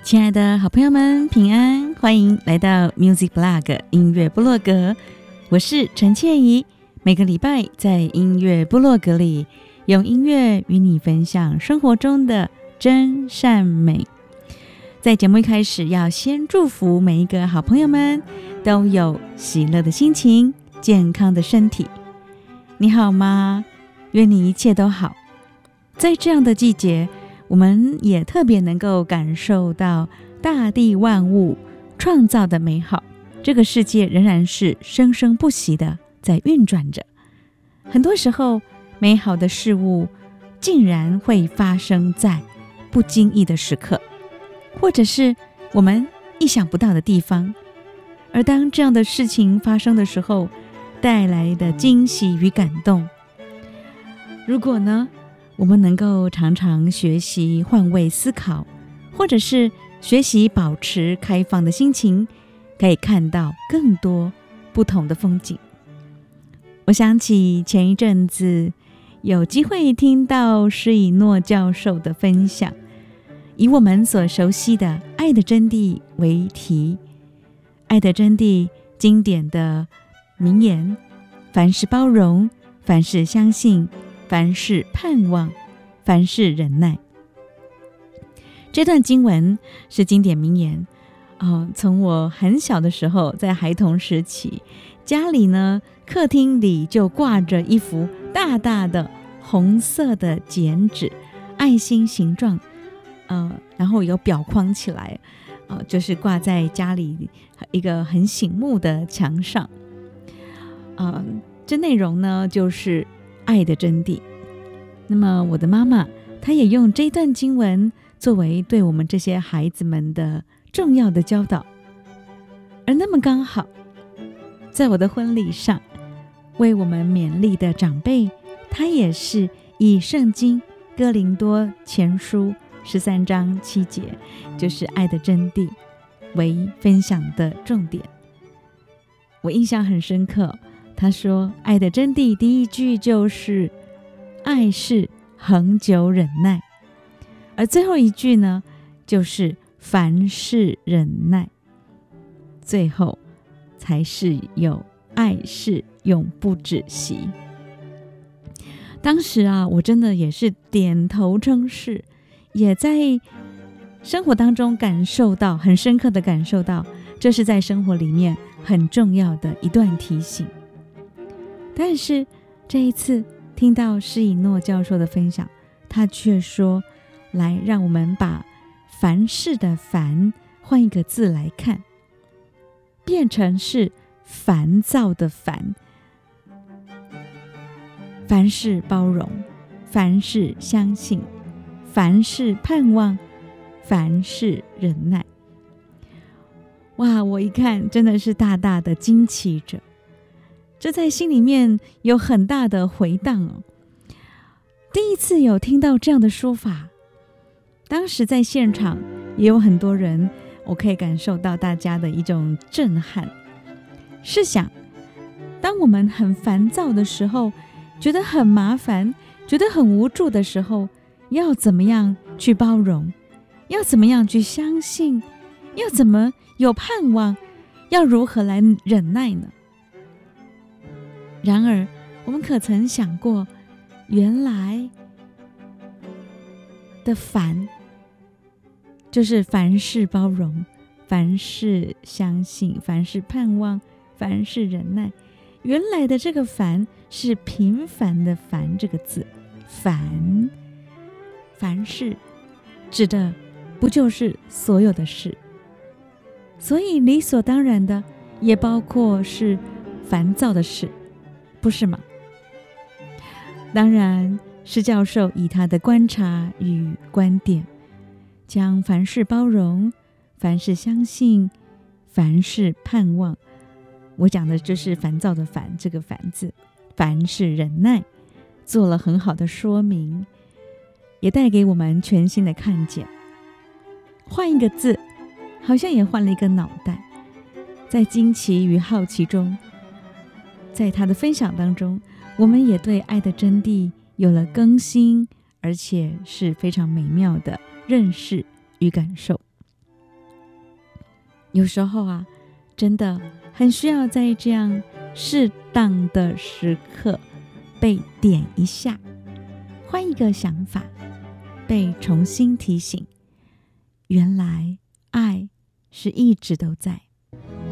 亲爱的好朋友们，平安，欢迎来到 Music Blog 音乐部落格，我是陈倩怡。每个礼拜在音乐部落格里，用音乐与你分享生活中的真善美。在节目一开始，要先祝福每一个好朋友们都有喜乐的心情，健康的身体。你好吗？愿你一切都好。在这样的季节，我们也特别能够感受到大地万物创造的美好，这个世界仍然是生生不息的在运转着。很多时候，美好的事物竟然会发生在不经意的时刻，或者是我们意想不到的地方。而当这样的事情发生的时候，带来的惊喜与感动，如果呢，我们能够常常学习换位思考，或者是学习保持开放的心情，可以看到更多不同的风景。我想起前一阵子有机会听到施以诺教授的分享，以我们所熟悉的爱的真谛为题。爱的真谛经典的名言：凡事包容，凡事相信，凡事盼望，凡事忍耐。这段经文是经典名言从我很小的时候，在孩童时期，家里呢客厅里就挂着一幅大大的红色的剪纸，爱心形状，然后有裱框起来，就是挂在家里一个很醒目的墙上。这内容呢就是爱的真谛。那么我的妈妈她也用这段经文作为对我们这些孩子们的重要的教导。而那么刚好在我的婚礼上，为我们勉励的长辈，他也是以圣经哥林多前书13章7节，就是爱的真谛为分享的重点。我印象很深刻，他说爱的真谛第一句就是爱是恒久忍耐，而最后一句呢就是凡事忍耐，最后才是有爱是永不止息。当时我真的也是点头称是，也在生活当中感受到，很深刻的感受到，这是在生活里面很重要的一段提醒。但是这一次听到施以诺教授的分享，他却说，来让我们把凡事的凡换一个字来看，变成是烦躁的烦。凡事包容，凡事相信，凡事盼望，凡事忍耐。哇，我一看真的是大大的惊奇着，这在心里面有很大的回荡第一次有听到这样的说法，当时在现场也有很多人，我可以感受到大家的一种震撼。试想，当我们很烦躁的时候，觉得很麻烦，觉得很无助的时候，要怎么样去包容？要怎么样去相信？要怎么有盼望？要如何来忍耐呢？然而，我们可曾想过，原来的烦就是凡事包容，凡事相信，凡事盼望，凡事忍耐。原来的这个凡是平凡的凡这个字，凡事指的不就是所有的事，所以理所当然的也包括是烦躁的事，不是吗？当然，施教授以他的观察与观点，将凡事包容，凡事相信，凡事盼望，我讲的就是烦躁的烦这个烦字，凡事忍耐，做了很好的说明，也带给我们全新的看见。换一个字，好像也换了一个脑袋。在惊奇与好奇中，在他的分享当中，我们也对爱的真谛有了更新，而且是非常美妙的认识与感受。 有时候啊，真的很需要在这样适当的时刻被点一下，换一个想法，被重新提醒，原来爱是一直都在。